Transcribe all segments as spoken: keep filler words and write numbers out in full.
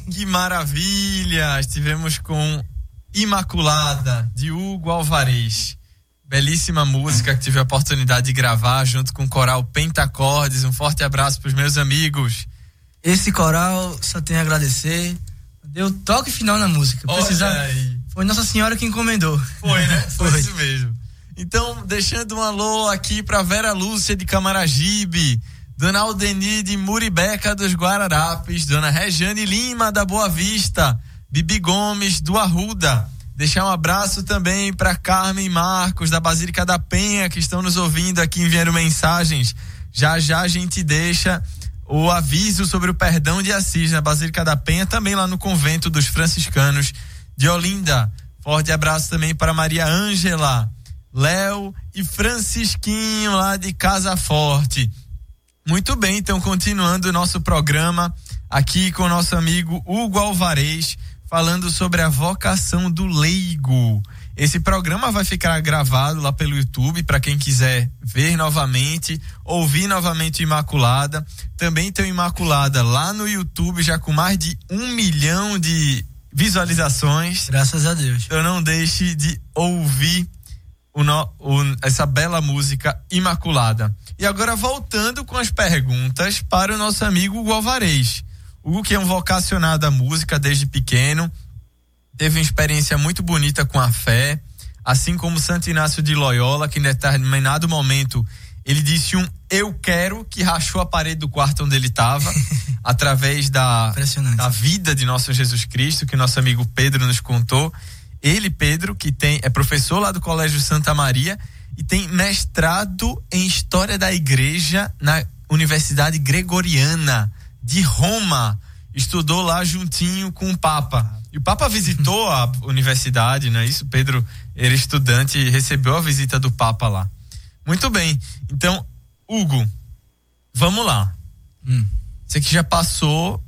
Que maravilha! Estivemos com Imaculada, de Hugo Alvarez. Belíssima música que tive a oportunidade de gravar junto com o coral Pentacordes. Um forte abraço para os meus amigos. Esse coral só tenho a agradecer. Deu toque final na música. Precisava... Foi Nossa Senhora que encomendou. Foi, né? Foi, Foi isso mesmo. Então, deixando um alô aqui para Vera Lúcia de Camaragibe, Dona Aldeni de Muribeca dos Guararapes, Dona Rejane Lima da Boa Vista, Bibi Gomes do Arruda. Deixar um abraço também para Carmen Marcos da Basílica da Penha, que estão nos ouvindo aqui, enviando mensagens. Já já a gente deixa o aviso sobre o perdão de Assis na Basílica da Penha, também lá no convento dos franciscanos de Olinda. Forte abraço também para Maria Ângela, Léo e Francisquinho lá de Casa Forte. Muito bem, então continuando o nosso programa aqui com o nosso amigo Hugo Alvarez, falando sobre a vocação do leigo. Esse programa vai ficar gravado lá pelo YouTube para quem quiser ver novamente, ouvir novamente Imaculada. Também tem Imaculada lá no YouTube, já com mais de um milhão de visualizações. Graças a Deus. Então não deixe de ouvir o no, o, essa bela música Imaculada. E agora voltando com as perguntas para o nosso amigo Hugo Alvarez. Hugo, que é um vocacionado à música desde pequeno, teve uma experiência muito bonita com a fé, assim como Santo Inácio de Loyola, que em determinado momento ele disse um eu quero, que rachou a parede do quarto onde ele estava, através da, da vida de nosso Jesus Cristo, que nosso amigo Pedro nos contou. Ele, Pedro, que tem, é professor lá do Colégio Santa Maria e tem mestrado em História da Igreja na Universidade Gregoriana de Roma. Estudou lá juntinho com o Papa. E o Papa visitou a universidade, não é isso? Pedro era estudante e recebeu a visita do Papa lá. Muito bem. Então, Hugo, vamos lá. Hum. Você que já passou...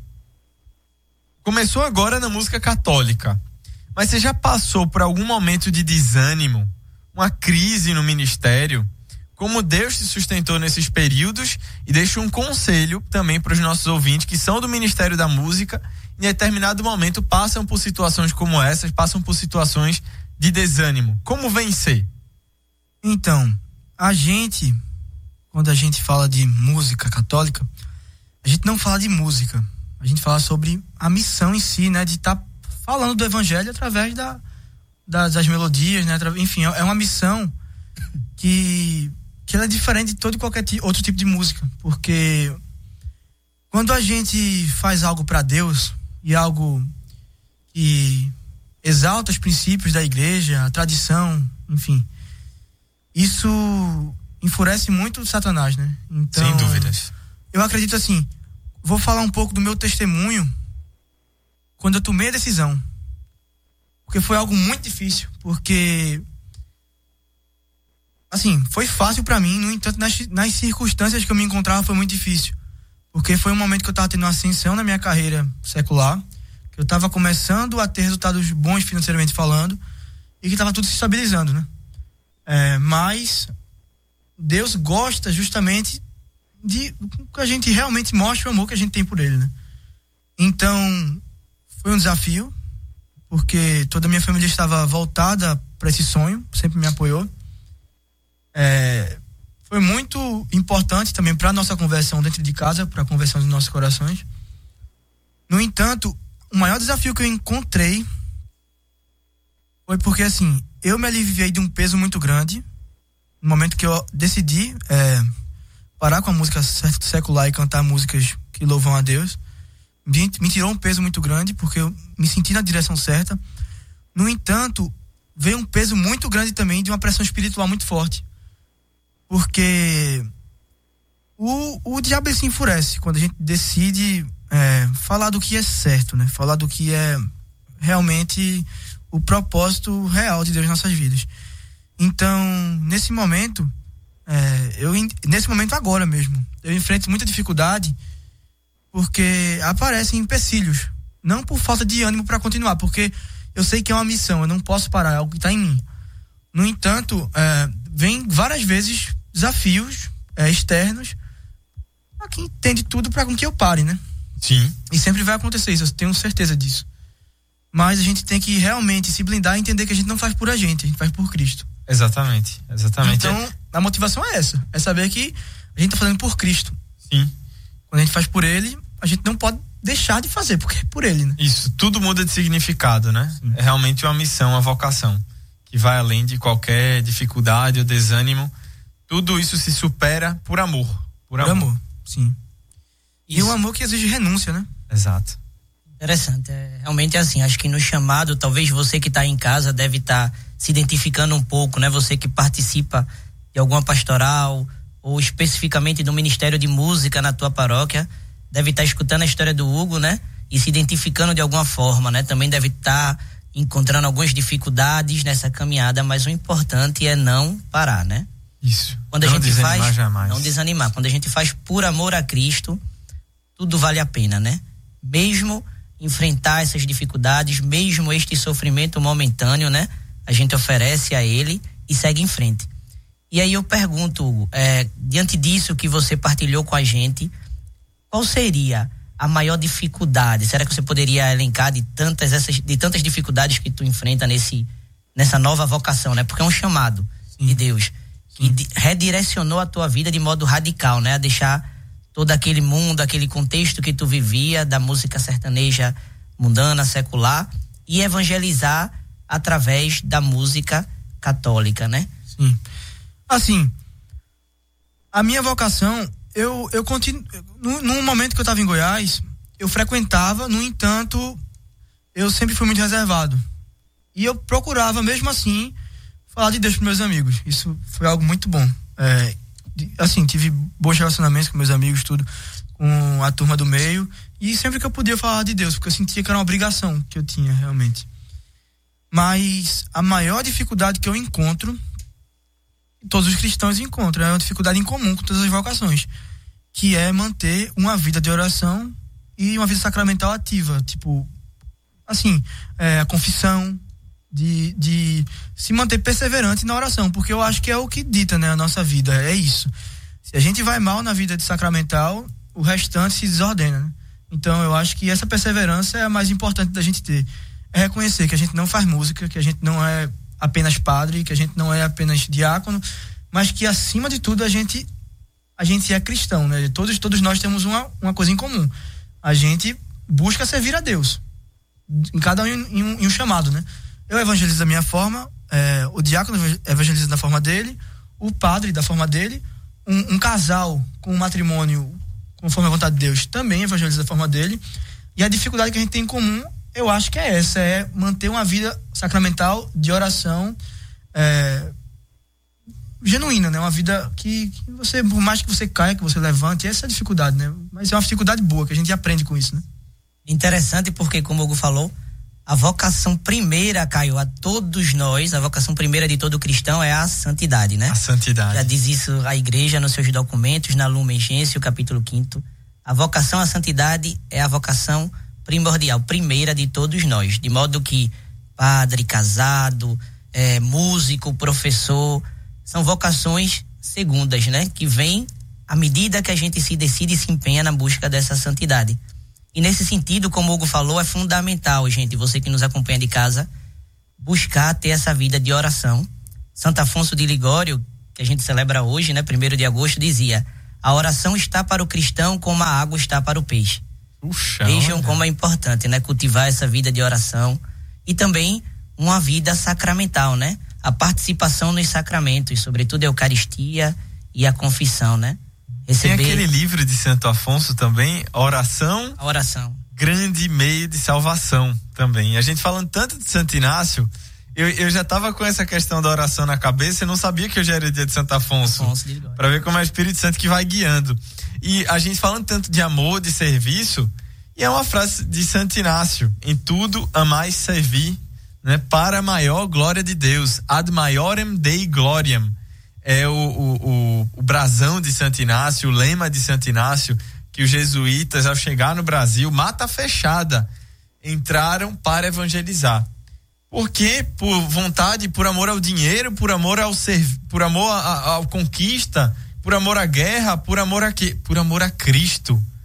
Começou agora na música católica. Mas você já passou por algum momento de desânimo, uma crise no ministério? Como Deus te sustentou nesses períodos? E deixa um conselho também para os nossos ouvintes que são do Ministério da Música, em determinado momento passam por situações como essas, passam por situações de desânimo. Como vencer? Então, a gente, quando a gente fala de música católica, a gente não fala de música, a gente fala sobre a missão em si, né, de estar tá falando do evangelho através da, das, das melodias, né, enfim, é uma missão que que ela é diferente de todo e qualquer t- outro tipo de música, porque quando a gente faz algo para Deus e algo que exalta os princípios da igreja, a tradição, enfim, isso enfurece muito o Satanás, né? Então, sem dúvidas. Eu acredito assim, vou falar um pouco do meu testemunho quando eu tomei a decisão, porque foi algo muito difícil, porque assim, foi fácil pra mim, no entanto, nas, nas circunstâncias que eu me encontrava foi muito difícil. Porque foi um momento que eu tava tendo uma ascensão na minha carreira secular, que eu tava começando a ter resultados bons financeiramente falando, e que tava tudo se estabilizando, né? É, mas Deus gosta justamente de que a gente realmente mostre o amor que a gente tem por Ele, né? Então, foi um desafio, porque toda a minha família estava voltada para esse sonho, sempre me apoiou. É, foi muito importante também para nossa conversão dentro de casa, para a conversão dos nossos corações. No entanto, o maior desafio que eu encontrei foi porque, assim, eu me aliviei de um peso muito grande no momento que eu decidi é, parar com a música secular e cantar músicas que louvam a Deus. Me, me tirou um peso muito grande porque eu me senti na direção certa. No entanto, veio um peso muito grande também de uma pressão espiritual muito forte. Porque o, o diabo se enfurece quando a gente decide é, falar do que é certo, né? Falar do que é realmente o propósito real de Deus nas nossas vidas. Então, nesse momento, é, eu, nesse momento agora mesmo, eu enfrento muita dificuldade porque aparecem empecilhos. Não por falta de ânimo para continuar, porque eu sei que é uma missão, eu não posso parar, é algo que está em mim. No entanto, é, vem várias vezes desafios é, externos a quem entende tudo para com que eu pare, né? Sim. E sempre vai acontecer isso, eu tenho certeza disso. Mas a gente tem que realmente se blindar e entender que a gente não faz por a gente, a gente faz por Cristo. Exatamente, exatamente. Então, a motivação é essa, é saber que a gente tá fazendo por Cristo. Sim. Quando a gente faz por Ele, a gente não pode deixar de fazer, porque é por Ele, né? Isso, tudo muda de significado, né? Sim. É realmente uma missão, uma vocação, que vai além de qualquer dificuldade ou desânimo. Tudo isso se supera por amor. Por, por amor. amor, sim. E um amor que exige renúncia, né? Exato. Interessante, é, realmente é assim, acho que no chamado, talvez você que está em casa deve estar tá se identificando um pouco, né? Você que participa de alguma pastoral ou especificamente do Ministério de Música na tua paróquia, deve estar tá escutando a história do Hugo, né? E se identificando de alguma forma, né? Também deve estar tá encontrando algumas dificuldades nessa caminhada, mas o importante é não parar, né? Isso. Quando a não gente desanimar faz, jamais. Não desanimar. Quando a gente faz por amor a Cristo, tudo vale a pena, né? Mesmo enfrentar essas dificuldades, mesmo este sofrimento momentâneo, né? A gente oferece a Ele e segue em frente. E aí eu pergunto, Hugo, é, diante disso que você partilhou com a gente, qual seria a maior dificuldade? Será que você poderia elencar de tantas, essas, de tantas dificuldades que tu enfrenta nesse, nessa nova vocação, né? Porque é um chamado Sim. de Deus que de, redirecionou a tua vida de modo radical, né? A deixar todo aquele mundo, aquele contexto que tu vivia da música sertaneja mundana, secular, e evangelizar através da música católica, né? Sim. Assim, a minha vocação, eu, eu continuo, no, no momento que eu estava em Goiás, eu frequentava, no entanto, eu sempre fui muito reservado. E eu procurava, mesmo assim, falar de Deus para meus amigos. Isso foi algo muito bom. É, assim, tive bons relacionamentos com meus amigos, tudo, com a turma do meio, e sempre que eu podia falar de Deus, porque eu sentia que era uma obrigação que eu tinha, realmente. Mas a maior dificuldade que eu encontro, todos os cristãos encontram, é uma dificuldade em comum com todas as vocações, que é manter uma vida de oração e uma vida sacramental ativa, tipo, assim, é, a confissão, de, de se manter perseverante na oração, porque eu acho que é o que dita, né, a nossa vida, é isso. Se a gente vai mal na vida de sacramental, o restante se desordena, né? Então eu acho que essa perseverança é a mais importante da gente ter, é reconhecer que a gente não faz música, que a gente não é apenas padre, que a gente não é apenas diácono, mas que acima de tudo a gente a gente é cristão, né? Todos, todos nós temos uma, uma coisa em comum, a gente busca servir a Deus, em cada um em um, em um chamado, né? Eu evangelizo da minha forma, é, o diácono evangeliza da forma dele, o padre da forma dele, um, um casal com um matrimônio conforme a vontade de Deus também evangeliza da forma dele, e a dificuldade que a gente tem em comum, eu acho que é essa, é manter uma vida sacramental de oração é, genuína, né? Uma vida que, que você, por mais que você caia, que você levante, essa é a dificuldade, né? Mas é uma dificuldade boa, que a gente aprende com isso, né? Interessante porque, como o Hugo falou, a vocação primeira, Caio, a todos nós, a vocação primeira de todo cristão é a santidade, né? A santidade. Já diz isso a igreja nos seus documentos, na Lumen Gentium, capítulo quinto. A vocação à santidade é a vocação primordial, primeira de todos nós, de modo que padre, casado, é, músico, professor, são vocações segundas, né? Que vêm à medida que a gente se decide e se empenha na busca dessa santidade. E nesse sentido, como o Hugo falou, é fundamental, gente, você que nos acompanha de casa, buscar ter essa vida de oração. Santo Afonso de Ligório, que a gente celebra hoje, né, primeiro de agosto, dizia: a oração está para o cristão como a água está para o peixe. Puxa, Vejam olha. como é importante, né, cultivar essa vida de oração e também uma vida sacramental, né? A participação nos sacramentos, sobretudo a Eucaristia e a confissão, né? Receber... Tem aquele livro de Santo Afonso também, Oração, a oração, grande meio de salvação também. E a gente falando tanto de Santo Inácio, eu, eu já estava com essa questão da oração na cabeça, eu não sabia que hoje era o dia de Santo Afonso, Afonso para ver como é o Espírito Santo que vai guiando. E a gente falando tanto de amor, de serviço, e é uma frase de Santo Inácio: em tudo amais servir, né, para a maior glória de Deus, ad maiorem Dei gloriam. É o, o, o, o brasão de Santo Inácio, o lema de Santo Inácio, que os jesuítas, ao chegar no Brasil, mata fechada, entraram para evangelizar. Porque por vontade, por amor ao dinheiro, por amor ao serv... por amor à conquista, por amor à guerra, por amor a quê? Por amor a Cristo.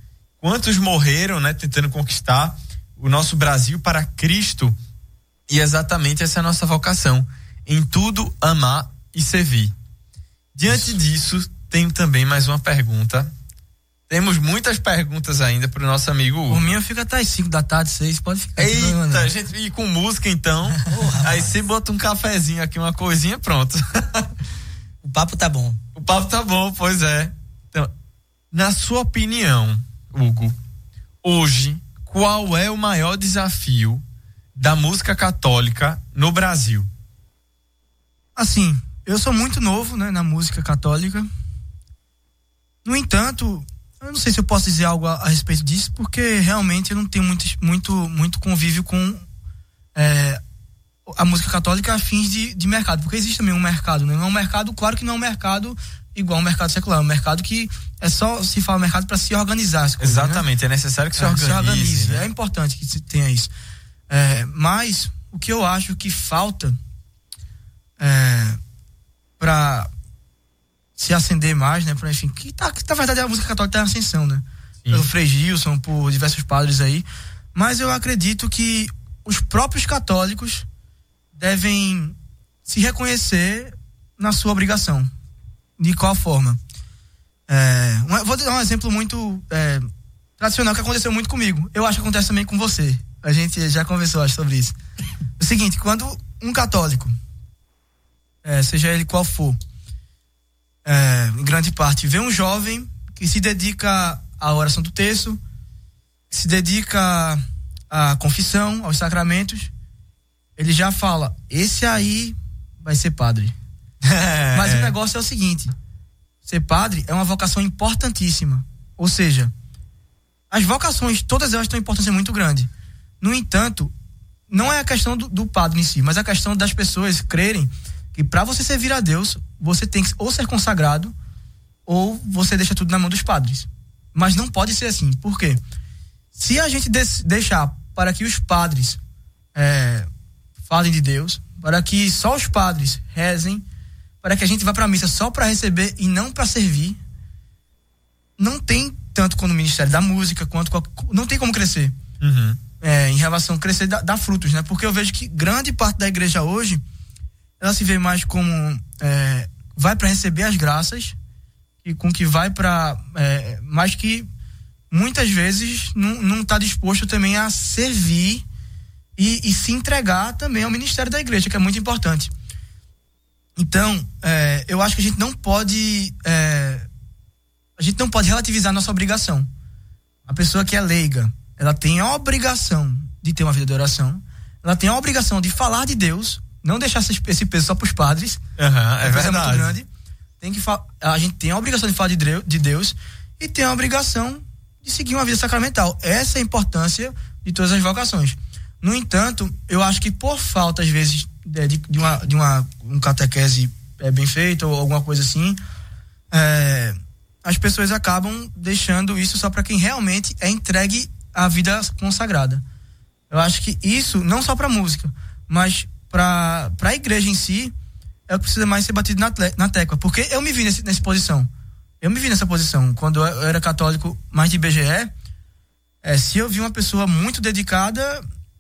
quantos morreram, né, tentando conquistar o nosso Brasil para Cristo. E exatamente essa é a nossa vocação, em tudo amar e servir. Diante Isso. disso, tenho também mais uma pergunta. Temos muitas perguntas ainda para o nosso amigo Hugo. Por mim eu fico até as cinco da tarde, seis, pode ficar. Eita, gente, e com música então. Oh, aí você bota um cafezinho aqui, uma coisinha, pronto. O papo tá bom. O papo tá bom, pois é. Então, na sua opinião, Hugo, hoje, qual é o maior desafio da música católica no Brasil? Assim, eu sou muito novo, né, na música católica. No entanto, eu não sei se eu posso dizer algo a, a respeito disso, porque realmente eu não tenho muito, muito, muito convívio com é, a música católica a fins de, de mercado, porque existe também um mercado, né? Não é um mercado, claro que não é um mercado igual ao mercado secular, é um mercado que é só se fala mercado para se organizar. Coisas, exatamente, né? É necessário que se é, organize. Se organize né? É importante que se tenha isso. É, mas o que eu acho que falta é, para se acender mais, né? Pra, enfim, que, tá, que na verdade a música católica tá em ascensão, né? Sim. Pelo Frei Gilson, por diversos padres aí. Mas eu acredito que os próprios católicos devem se reconhecer na sua obrigação. De qual forma? É, um, vou dar um exemplo muito é, tradicional que aconteceu muito comigo. Eu acho que acontece também com você. A gente já conversou, acho, sobre isso. O seguinte, quando um católico, é, seja ele qual for, é, em grande parte, vê um jovem que se dedica à oração do terço, que se dedica à confissão, aos sacramentos, ele já fala, esse aí vai ser padre. É. Mas o negócio é o seguinte, ser padre é uma vocação importantíssima. Ou seja, as vocações, todas elas têm uma importância muito grande. No entanto, não é a questão do, do padre em si, mas a questão das pessoas crerem que para você servir a Deus, você tem que ou ser consagrado ou você deixa tudo na mão dos padres. Mas não pode ser assim. Por quê? Se a gente des, deixar para que os padres é, falem de Deus, para que só os padres rezem, para que a gente vá para a missa só para receber e não para servir, não tem tanto quanto o Ministério da Música, quanto não tem como crescer. Uhum. É, em relação a crescer, dá, dá frutos, né? Porque eu vejo que grande parte da igreja hoje, ela se vê mais como é, vai para receber as graças e com que vai para é, mas que muitas vezes não, não está disposto também a servir e, e se entregar também ao ministério da igreja, que é muito importante. Então, é, eu acho que a gente não pode é, a gente não pode relativizar a nossa obrigação. A pessoa que é leiga, ela tem a obrigação de ter uma vida de oração, ela tem a obrigação de falar de Deus, não deixar esse peso só para os padres. Uhum, é verdade. É muito grande. Tem que fa- a gente tem a obrigação de falar de Deus e tem a obrigação de seguir uma vida sacramental. Essa é a importância de todas as vocações. No entanto, eu acho que por falta, às vezes, de, de, uma, de uma um catequese é, bem feita ou alguma coisa assim, é, as pessoas acabam deixando isso só para quem realmente é entregue à vida consagrada. Eu acho que isso, não só para música, mas para a igreja em si, é o que precisa mais ser batido na, na tecla. Porque eu me vi nesse, nessa posição. Eu me vi nessa posição. Quando eu era católico mais de I B G E, é, se eu vi uma pessoa muito dedicada,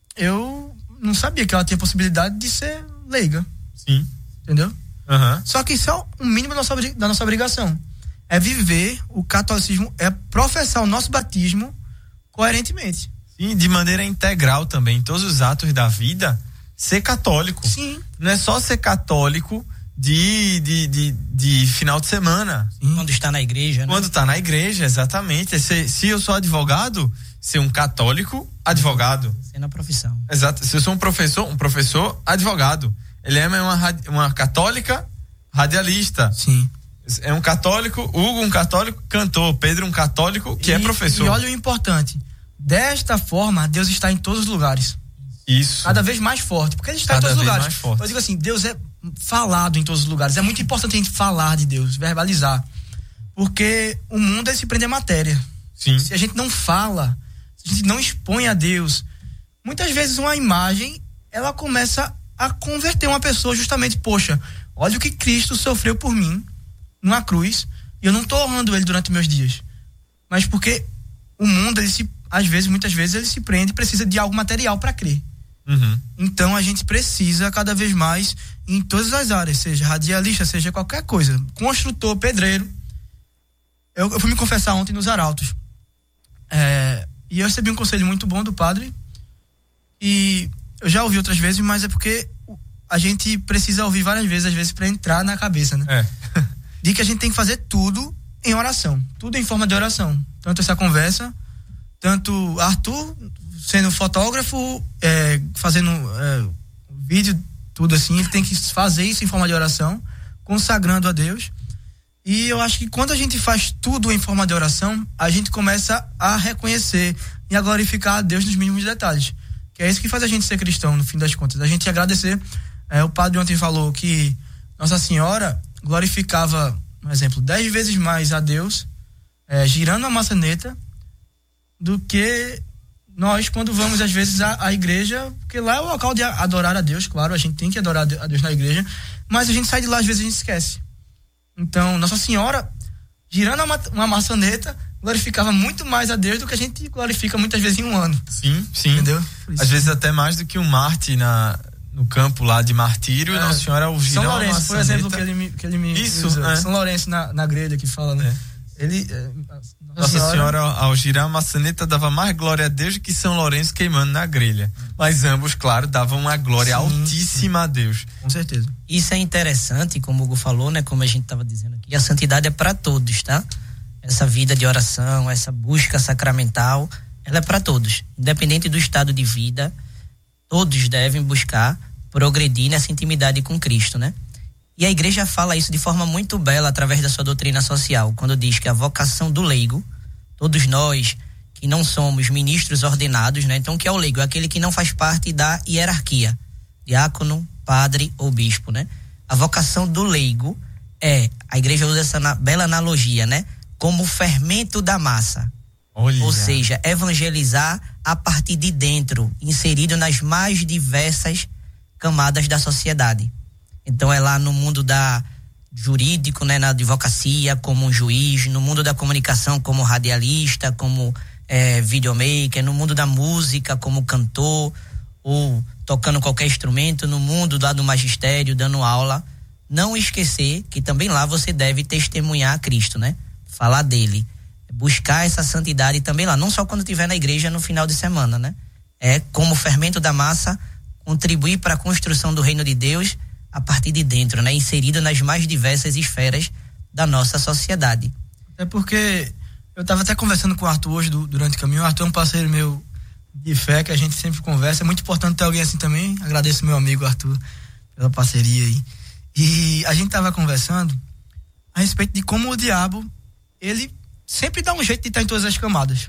eu não sabia que ela tinha possibilidade de ser leiga. Sim. Entendeu? Uhum. Só que isso é o mínimo da nossa, da nossa obrigação. É viver o catolicismo, é professar o nosso batismo coerentemente. Sim, de maneira integral também, em todos os atos da vida, ser católico. Sim. Não é só ser católico de, de, de, de final de semana. Sim. Quando está na igreja, né? Quando está na igreja, exatamente. Se, se eu sou advogado, ser um católico advogado. Ser na profissão. Exato. Se eu sou um professor, um professor advogado. Eliana é uma, uma católica radialista. Sim. É um católico, Hugo um católico cantor, Pedro um católico que e, é professor. E olha o importante, desta forma Deus está em todos os lugares. Isso. Cada vez mais forte, porque ele está Cada em todos os lugares. Mais forte. Eu digo assim, Deus é falado em todos os lugares. É muito importante a gente falar de Deus, verbalizar. Porque o mundo é se prender à matéria. Sim. Se a gente não fala, se a gente não expõe a Deus, muitas vezes uma imagem, ela começa a converter uma pessoa justamente, poxa, olha o que Cristo sofreu por mim numa cruz, e eu não estou honrando ele durante meus dias. Mas porque o mundo, ele se, às vezes, muitas vezes, ele se prende e precisa de algo material para crer. Uhum. Então a gente precisa cada vez mais em todas as áreas, seja radialista, seja qualquer coisa, construtor, pedreiro. Eu, eu fui me confessar ontem nos Arautos, é, e eu recebi um conselho muito bom do padre, e eu já ouvi outras vezes, mas é porque a gente precisa ouvir várias vezes, às vezes, para entrar na cabeça, né? É. De que a gente tem que fazer tudo em oração, tudo em forma de oração, tanto essa conversa, tanto Arthur sendo fotógrafo, é, fazendo é, vídeo, tudo assim, ele tem que fazer isso em forma de oração, consagrando a Deus. E eu acho que quando a gente faz tudo em forma de oração, a gente começa a reconhecer e a glorificar a Deus nos mínimos detalhes, que é isso que faz a gente ser cristão, no fim das contas, a gente agradecer. É, o padre ontem falou que Nossa Senhora glorificava, por exemplo, dez vezes mais a Deus é, girando a maçaneta do que nós, quando vamos às vezes à, à igreja, porque lá é o local de adorar a Deus, claro, a gente tem que adorar a Deus na igreja, mas a gente sai de lá, às vezes a gente esquece. Então, Nossa Senhora, girando uma, uma maçaneta, glorificava muito mais a Deus do que a gente glorifica muitas vezes em um ano. Sim, sim. Entendeu? Às vezes até mais do que um Marte na, no campo lá de martírio, é. Nossa Senhora ao girar São Lourenço, uma foi o exemplo que ele me, que ele me Isso, usou. é. São Lourenço na, na grelha que fala, né? É. Ele, é, Nossa, Nossa Senhora, Senhora, ao girar a maçaneta, dava mais glória a Deus do que São Lourenço queimando na grelha. Mas ambos, claro, davam uma glória sim, altíssima sim. a Deus. Com certeza. Isso é interessante, como o Hugo falou, né? Como a gente estava dizendo aqui, a santidade é para todos, tá? Essa vida de oração, essa busca sacramental, ela é para todos. Independente do estado de vida, todos devem buscar progredir nessa intimidade com Cristo, né? E a igreja fala isso de forma muito bela através da sua doutrina social, quando diz que a vocação do leigo, todos nós que não somos ministros ordenados, né? Então, o que é o leigo? É aquele que não faz parte da hierarquia, diácono, padre ou bispo, né? A vocação do leigo é, a igreja usa essa na, bela analogia, né? Como o fermento da massa. Olha. Ou seja, evangelizar a partir de dentro, inserido nas mais diversas camadas da sociedade. Então é lá no mundo da jurídico, né, na advocacia, como um juiz, no mundo da comunicação, como radialista, como é, videomaker, no mundo da música, como cantor, ou tocando qualquer instrumento, no mundo lá do magistério, dando aula. Não esquecer que também lá você deve testemunhar a Cristo, né? Falar dele, buscar essa santidade também lá, não só quando estiver na igreja no final de semana, né? É como fermento da massa, contribuir para a construção do reino de Deus a partir de dentro, né? Inserido nas mais diversas esferas da nossa sociedade. É porque eu estava até conversando com o Arthur hoje do, durante o caminho. O Arthur é um parceiro meu de fé, que a gente sempre conversa. É muito importante ter alguém assim também. Agradeço meu amigo Arthur pela parceria aí. E a gente estava conversando a respeito de como o diabo, ele sempre dá um jeito de estar em todas as camadas.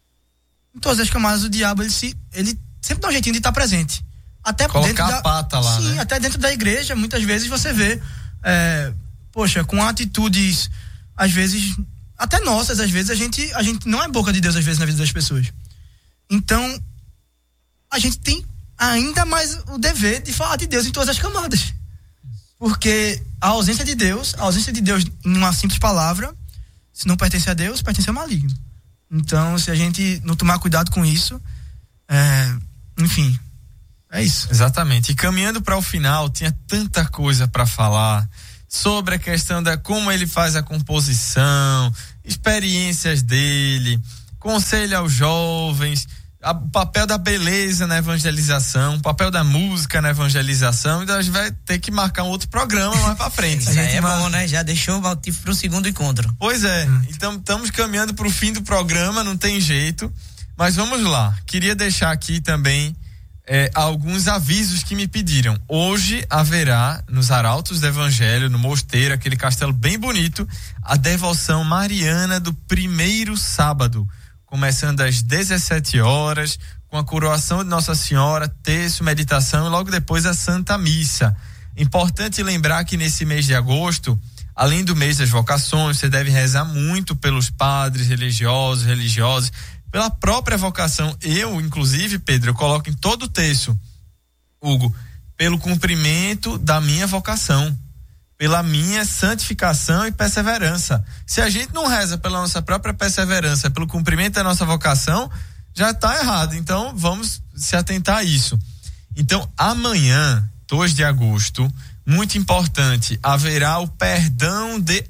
Em todas as camadas o diabo, ele, se, ele sempre dá um jeitinho de estar presente. Até colocar dentro da, a pata lá, sim, né? Até dentro da igreja, muitas vezes você vê, é, poxa, com atitudes, às vezes, até nossas, às vezes, a gente, a gente não é boca de Deus, às vezes, na vida das pessoas. Então, a gente tem ainda mais o dever de falar de Deus em todas as camadas. Porque a ausência de Deus, a ausência de Deus em uma simples palavra, se não pertence a Deus, pertence ao maligno. Então, se a gente não tomar cuidado com isso, é, enfim, é isso. Exatamente. E caminhando para o final, tinha tanta coisa para falar sobre a questão da como ele faz a composição, experiências dele, conselho aos jovens, a, o papel da beleza na evangelização, o papel da música na evangelização. Então a gente vai ter que marcar um outro programa mais para frente. Já é bom, né? Já deixou o motivo para o segundo encontro. Pois é. Então estamos caminhando para o fim do programa, não tem jeito. Mas vamos lá. Queria deixar aqui também É, alguns avisos que me pediram. Hoje haverá nos Arautos do Evangelho, no Mosteiro, aquele castelo bem bonito, a devoção mariana do primeiro sábado, começando às dezessete horas, com a coroação de Nossa Senhora, terço, meditação e logo depois a Santa Missa. Importante lembrar que nesse mês de agosto, além do mês das vocações, você deve rezar muito pelos padres religiosos, religiosos, pela própria vocação. Eu, inclusive, Pedro, eu coloco em todo o texto, Hugo, pelo cumprimento da minha vocação. pela minha santificação e perseverança. Se a gente não reza pela nossa própria perseverança, pelo cumprimento da nossa vocação, já está errado. Então, vamos se atentar a isso. Então, amanhã, dois de agosto, muito importante, haverá o perdão de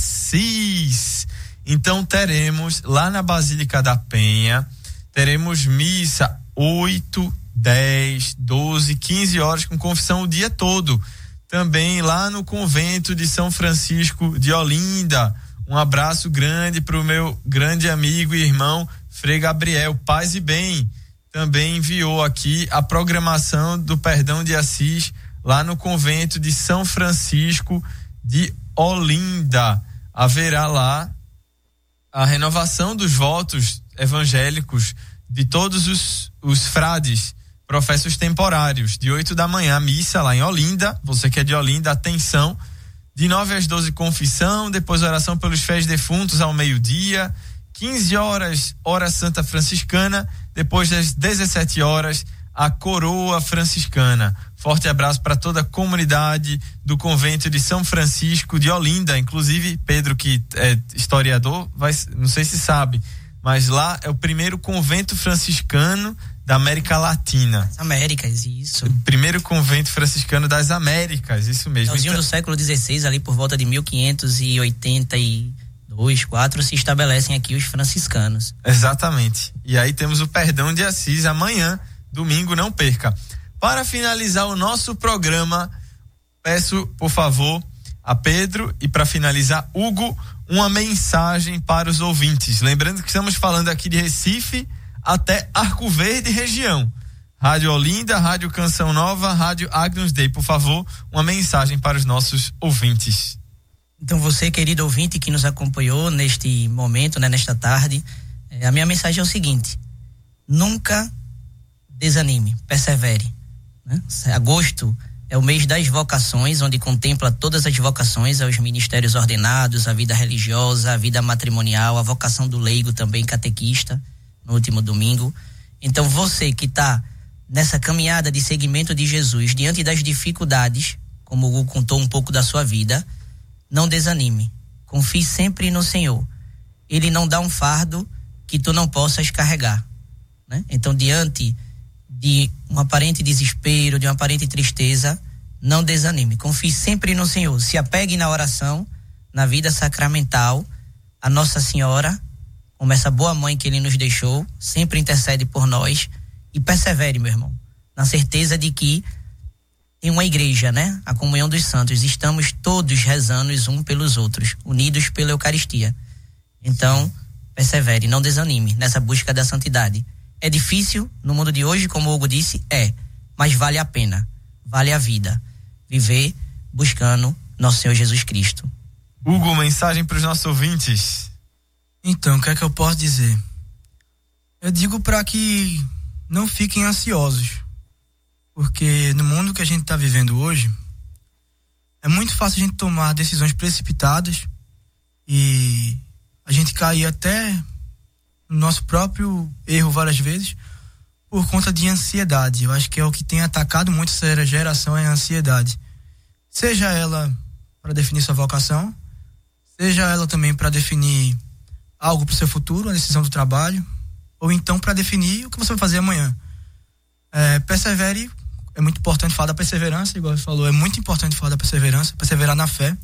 Assis. Então, teremos lá na Basílica da Penha, teremos missa oito, dez, doze, quinze horas com confissão o dia todo. Também lá no convento de São Francisco de Olinda. Um abraço grande para o meu grande amigo e irmão Frei Gabriel. Paz e bem. Também enviou aqui a programação do perdão de Assis lá no convento de São Francisco de Olinda. Haverá lá a renovação dos votos evangélicos de todos os, os frades, professos temporários, de oito da manhã, missa lá em Olinda. Você que é de Olinda, atenção. De nove às doze, confissão, depois oração pelos fiéis defuntos ao meio-dia. quinze horas, hora santa franciscana. Depois das dezessete horas, a coroa franciscana. Forte abraço para toda a comunidade do convento de São Francisco de Olinda. Inclusive, Pedro, que é historiador, vai, não sei se sabe, mas lá é o primeiro convento franciscano da América Latina. Américas, isso. O primeiro convento franciscano das Américas, isso mesmo. No então, do século dezesseis, ali por volta de mil quinhentos e oitenta e dois, quatro, se estabelecem aqui os franciscanos. Exatamente. E aí temos o perdão de Assis amanhã, domingo, não perca. Para finalizar o nosso programa, peço, por favor, a Pedro e para finalizar, Hugo, uma mensagem para os ouvintes. Lembrando que estamos falando aqui de Recife até Arco Verde região. Rádio Olinda, Rádio Canção Nova, Rádio Agnus Dei. Por favor, uma mensagem para os nossos ouvintes. Então, você, querido ouvinte que nos acompanhou neste momento, né, nesta tarde, eh, a minha mensagem é o seguinte: nunca desanime, persevere. Né? Agosto é o mês das vocações, onde contempla todas as vocações, aos ministérios ordenados, a vida religiosa, a vida matrimonial, a vocação do leigo também, catequista, no último domingo. Então, você que está nessa caminhada de seguimento de Jesus, diante das dificuldades, como o Hugo contou um pouco da sua vida, não desanime, confie sempre no Senhor. Ele não dá um fardo que tu não possas carregar, né? Então, diante de um aparente desespero, de uma aparente tristeza, não desanime, confie sempre no Senhor, se apegue na oração, na vida sacramental. A Nossa Senhora, como essa boa mãe que Ele nos deixou, sempre intercede por nós, e persevere, meu irmão, na certeza de que tem uma igreja, né? A comunhão dos santos, estamos todos rezando um pelos outros, unidos pela Eucaristia. Então, persevere, não desanime nessa busca da santidade. É difícil no mundo de hoje, como o Hugo disse, é, mas vale a pena, vale a vida, viver buscando nosso Senhor Jesus Cristo. Hugo, mensagem para os nossos ouvintes. Então, o que é que eu posso dizer? Eu digo para que não fiquem ansiosos, porque no mundo que a gente está vivendo hoje, é muito fácil a gente tomar decisões precipitadas e a gente cair até no nosso próprio erro várias vezes por conta de ansiedade. Eu acho que é o que tem atacado muito essa geração, é a ansiedade. Seja ela para definir sua vocação, seja ela também para definir algo para o seu futuro, a decisão do trabalho, ou então para definir o que você vai fazer amanhã. É, persevere. É muito importante falar da perseverança, igual você falou, é muito importante falar da perseverança, perseverar na fé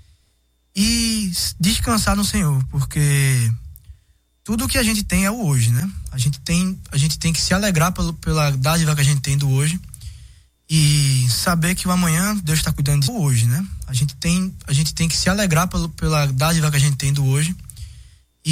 e descansar no Senhor, porque tudo que a gente tem é o hoje, né? A gente tem, a gente tem que se alegrar pelo, pela dádiva que a gente tem do hoje e saber que o amanhã Deus está cuidando do hoje, né? A gente tem, a gente tem que se alegrar pelo, pela dádiva que a gente tem do hoje